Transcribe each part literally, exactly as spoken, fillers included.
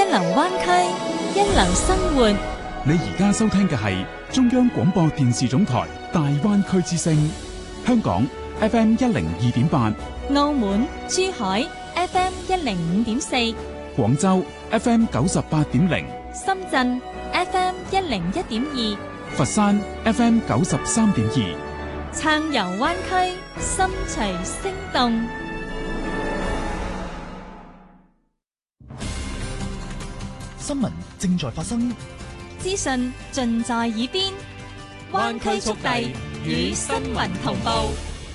流灣區，一流生活。 你而家收聽嘅係中央廣播電視總台大灣區之聲，香港 F M 一零二點八， 澳門、珠海 F M 一零五點四， 廣州 F M 九十八點零， 深圳 F M 一零一點二， 佛山 F M 九十三點二。 暢遊灣區，心隨聲動。 新聞正在發生， 資訊盡在耳邊，灣區速遞與新聞同步。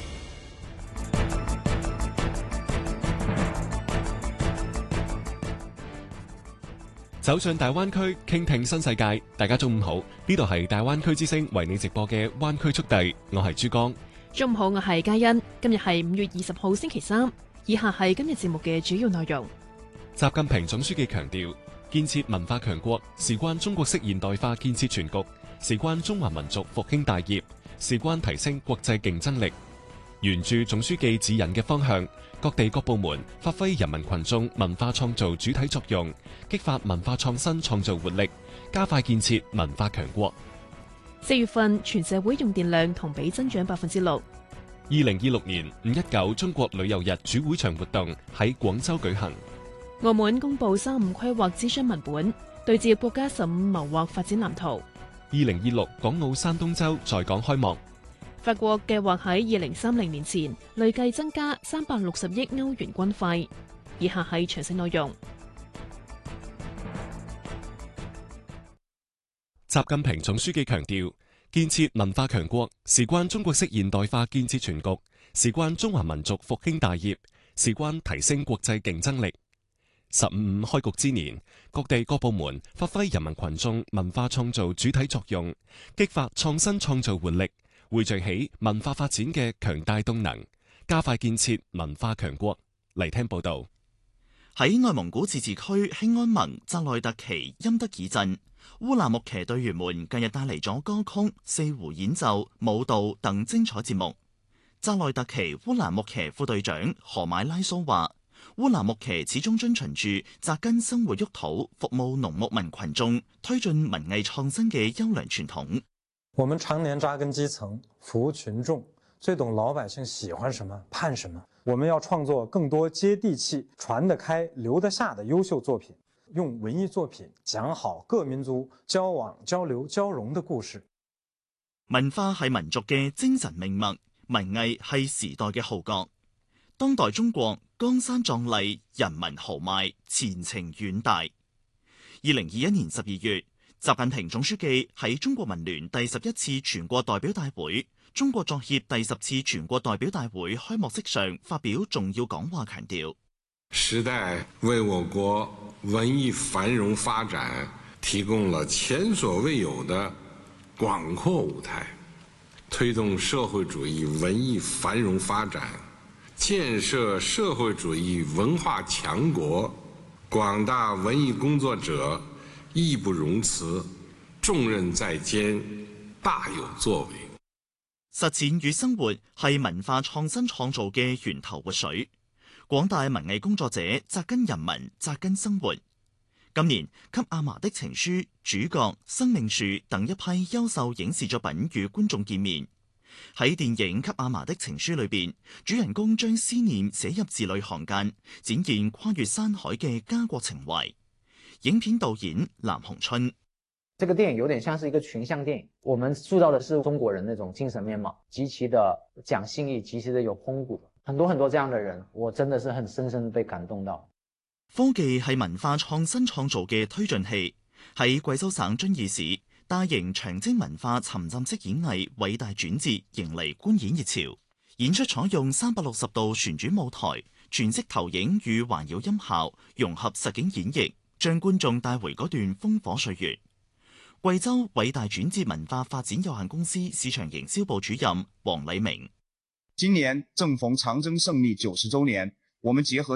走上大灣區，傾聽新世界。大家中午好，呢度係大灣區之聲為你直播嘅灣區速遞，我係珠江。 中午好，我係嘉欣。今日係五月二十號星期三，以下係今日節目嘅主要內容。 習近平總書記強調，建設文化強國事關中國式現代化建設全局，事關中華民族復興大業，事關提升國際競爭力。沿住總書記指引嘅方向，各地各部門發揮人民群眾文化創造主體作用，激發文化創新創造活力，加快建設文化強國。 四月份全社會用電量同比增長百分之六。 二零二六年五一九中國旅遊日主會場活動喺廣州舉行。 澳門公布三五規劃諮詢文本，對接國家十五謀劃發展藍圖。 二零二六港澳山東周在港開幕。 法國計劃喺二零三零年前累計增加三百六十億歐元軍費。以下係詳細內容。 習近平總書記強調，建設文化強國事關中國式現代化建設全局，事關中華民族復興大業，事關提升國際競爭力。十五五開局之年，各地各部門發揮人民群眾文化創造主體作用，激發創新創造活力，匯聚起文化發展嘅強大動能，加快建設文化強國。嚟聽報道。 喺內蒙古自治區興安盟扎內特旗欽德爾鎮，烏蘭牧騎隊員們近日帶嚟咗歌曲、四胡演奏、舞蹈等精彩節目。扎內特旗烏蘭牧騎副隊長何買拉蘇話，烏蘭牧騎始終遵循住扎根生活沃土、服務農牧民群眾、推進文藝創新嘅優良傳統。 我們常年扎根基層，服務群眾，最懂老百姓喜歡什麼、盼什麼。我們要創作更多接地氣、傳得開、留得下的優秀作品，用文藝作品講好各民族交往、交流、交融的故事。 文化係民族嘅精神命脈，文藝係時代嘅號角。當代中國江山壯麗，人民豪邁，前程遠大。二零二一年十二月，習近平總書記喺中國文聯第十一次全國代表大會、中國作協第十次全國代表大會開幕式上發表重要講話，強調時代為我國文藝繁榮發展提供了前所未有的廣闊舞台，推動社會主義文藝繁榮發展，建設社會主義文化強國，廣大文藝工作者義不容辭，重任在肩，大有作為。 實踐與生活係文化創新創造嘅源頭活水，廣大文藝工作者扎根人民、扎根生活。今年，給阿嫲的情書、主角、生命樹等一批優秀影視作品與觀眾見面。喺電影《給阿嫲的情書》裏邊，主人公將思念寫入字裏行間，展現跨越山海嘅家國情懷。影片導演藍鴻春。 這個電影有點像是一個群像電影，我們塑造的是中國人那種精神面貌，極其的講信義，極其的有風骨，很多很多這樣的人，我真的是很深深被感動到。 科技係文化創新創造嘅推進器，喺貴州省遵義市，大型長征文化沉浸式演藝偉大轉折迎嚟觀演熱潮。演出採用三百六十度旋轉舞台、全息投影與環繞音效，融合實景演繹，將觀眾帶回嗰段烽火歲月。貴州偉大轉折文化發展有限公司市場營銷部主任黃禮明： 今年正逢長征勝利九十周年，我們結合